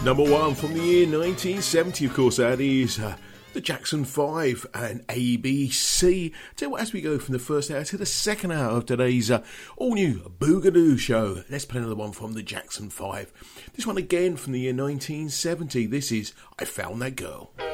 Number one from the year 1970, of course, that is the Jackson 5 and ABC. Tell you what, as we go from the first hour to the second hour of today's all-new Boogadoo show, let's play another one from the Jackson 5. This one again from the year 1970. This is I Found That Girl.